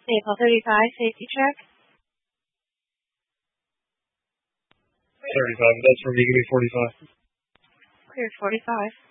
Vehicle 35, safety check. 35, that's for me. Give me 45. Clear 45.